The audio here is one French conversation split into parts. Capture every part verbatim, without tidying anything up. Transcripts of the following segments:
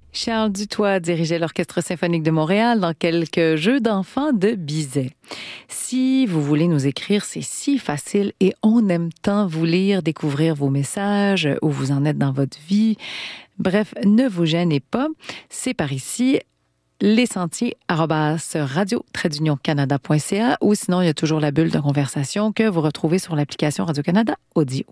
Charles Dutoit dirigeait l'Orchestre symphonique de Montréal dans quelques jeux d'enfants de Bizet. Si vous voulez nous écrire, c'est si facile et on aime tant vous lire, découvrir vos messages, où vous en êtes dans votre vie. Bref, ne vous gênez pas, c'est par ici, lesentiers arobase radio trait d'union canada point c a ou sinon il y a toujours la bulle de conversation que vous retrouvez sur l'application Radio-Canada Audio.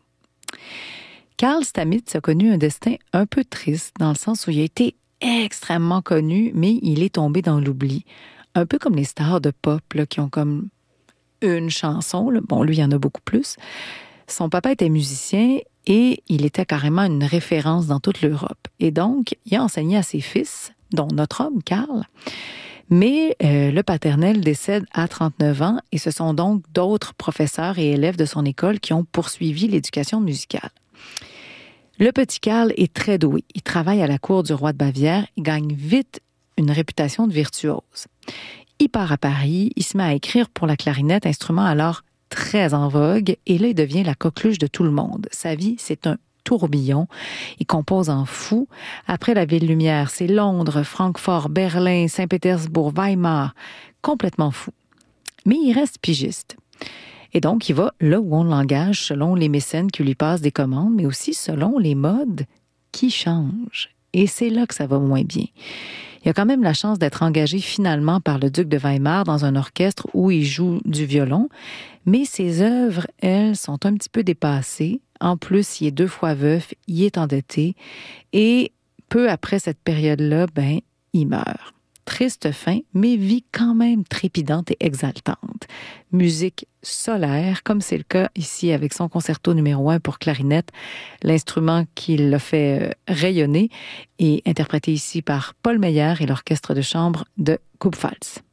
Carl Stamitz a connu un destin un peu triste dans le sens où il a été extrêmement connu, mais il est tombé dans l'oubli. Un peu comme les stars de pop là, qui ont comme une chanson. Là. Bon, lui, il y en a beaucoup plus. Son papa était musicien et il était carrément une référence dans toute l'Europe. Et donc, il a enseigné à ses fils, dont notre homme, Carl. Mais euh, le paternel décède à trente-neuf ans et ce sont donc d'autres professeurs et élèves de son école qui ont poursuivi l'éducation musicale. Le petit Carl est très doué. Il travaille à la cour du roi de Bavière. Il gagne vite une réputation de virtuose. Il part à Paris. Il se met à écrire pour la clarinette, instrument alors très en vogue. Et là, il devient la coqueluche de tout le monde. Sa vie, c'est un tourbillon. Il compose en fou. Après la Ville Lumière, c'est Londres, Francfort, Berlin, Saint-Pétersbourg, Weimar. Complètement fou. Mais il reste pigiste. Et donc, il va là où on l'engage selon les mécènes qui lui passent des commandes, mais aussi selon les modes qui changent. Et c'est là que ça va moins bien. Il a quand même la chance d'être engagé finalement par le duc de Weimar dans un orchestre où il joue du violon, mais ses œuvres, elles, sont un petit peu dépassées. En plus, il est deux fois veuf, il est endetté, et peu après cette période-là, ben, il meurt. Triste fin, mais vie quand même trépidante et exaltante. Musique solaire, comme c'est le cas ici avec son concerto numéro un pour clarinette, l'instrument qui l'a fait rayonner, et interprété ici par Paul Meyer et l'orchestre de chambre de Coupe-Pfalz.